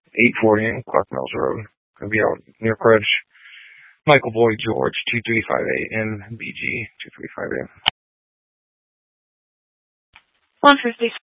840 Clark Mills Road. Gonna be out near Credge. Michael Boyd George, 2358 and BG 2358. 150.